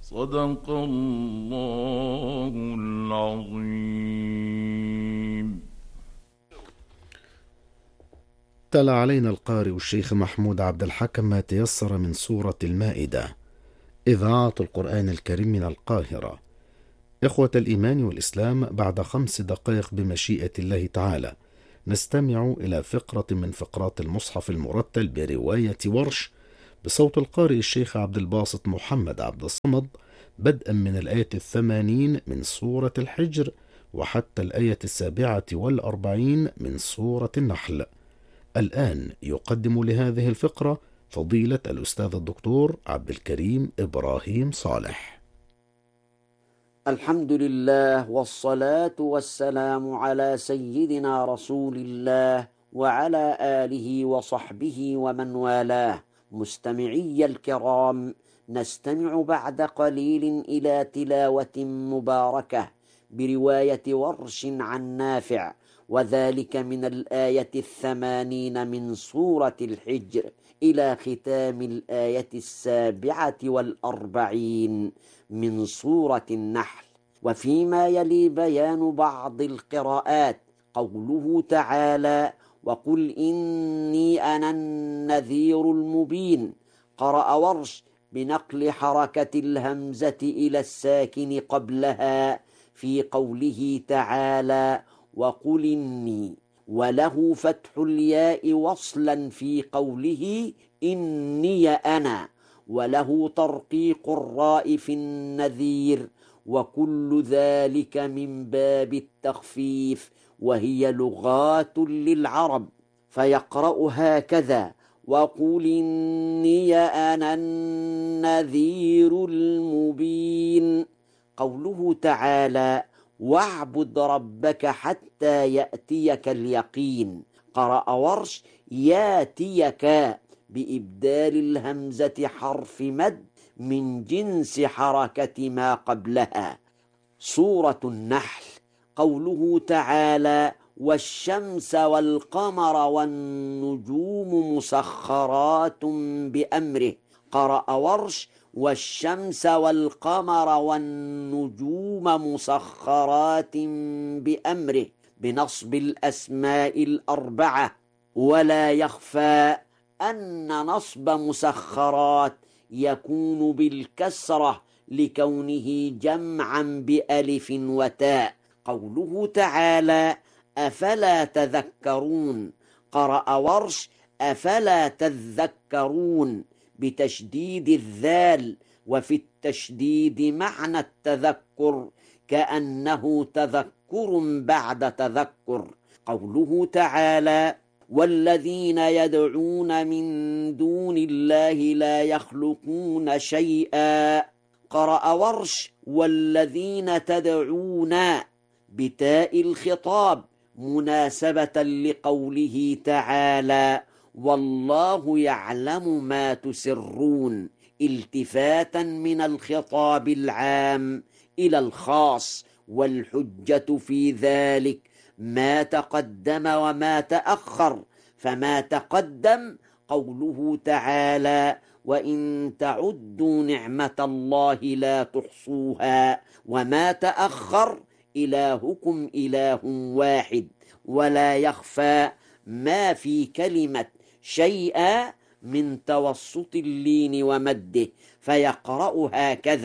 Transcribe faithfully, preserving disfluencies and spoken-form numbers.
صدق الله العظيم. تلا علينا القارئ الشيخ محمود عبد الحكم ما تيسر من سورة المائدة، إذاعة القرآن الكريم من القاهرة. إخوة الإيمان والإسلام، بعد خمس دقائق بمشيئة الله تعالى نستمع إلى فقرة من فقرات المصحف المرتل برواية ورش بصوت القارئ الشيخ عبد الباسط محمد عبد الصمد، بدءا من الآية الثمانين من سورة الحجر وحتى الآية السابعة والأربعين من سورة النحل. الآن يقدم لهذه الفقرة فضيلة الأستاذ الدكتور عبد الكريم إبراهيم صالح. الحمد لله والصلاة والسلام على سيدنا رسول الله وعلى آله وصحبه ومن والاه. مستمعي الكرام، نستمع بعد قليل إلى تلاوة مباركة برواية ورش عن نافع، وذلك من الآية الثمانين من سورة الحجر إلى ختام الآية السابعة والأربعين من سورة النحل. وفيما يلي بيان بعض القراءات قوله تعالى: وقل إني أنا النذير المبين. قرأ ورش بنقل حركة الهمزة إلى الساكن قبلها في قوله تعالى: وقل إني، وله فتح الياء وصلا في قوله إني أنا، وله ترقيق الراء في النذير، وكل ذلك من باب التخفيف، وهي لغات للعرب. فيقرأ هكذا: وقل إني أنا النذير المبين. قوله تعالى: واعبد ربك حتى يأتيك اليقين. قرأ ورش ياتيك بإبدال الهمزة حرف مد من جنس حركة ما قبلها. سورة النحل. قوله تعالى: والشمس والقمر والنجوم مسخرات بأمره. قرأ ورش والشمس والقمر والنجوم مسخرات بأمره بنصب الأسماء الأربعة. ولا يخفى أن نصب مسخرات يكون بالكسرة لكونه جمعا بألف وتاء. قوله تعالى: أفلا تذكرون. قرأ ورش أفلا تذكرون بتشديد الذال، وفي التشديد معنى التذكر كأنه تذكر بعد تذكر. قوله تعالى: والذين يدعون من دون الله لا يخلقون شيئا. قرأ ورش والذين تدعون بتاء الخطاب مناسبة لقوله تعالى: والله يعلم ما تسرون، التفاتا من الخطاب العام إلى الخاص، والحجة في ذلك ما تقدم وما تأخر. فما تقدم قوله تعالى: وإن تعدوا نعمة الله لا تحصوها، وما تأخر إلهكم إله واحد. ولا يخفى ما في كلمة شيئا من توسط اللين ومده، فيقرأ هكذا: